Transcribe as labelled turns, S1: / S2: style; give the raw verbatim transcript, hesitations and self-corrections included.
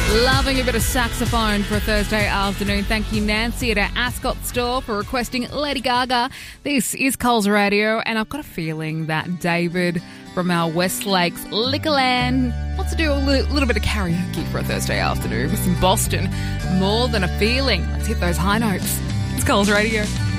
S1: Loving a bit of saxophone for a Thursday afternoon. Thank you, Nancy, at our Ascot store for requesting Lady Gaga. This is Coles Radio, and I've got a feeling that David from our West Lakes Liquorland wants to do a li- little bit of karaoke for a Thursday afternoon with some Boston. More than a feeling. Let's hit those high notes. It's Coles Radio.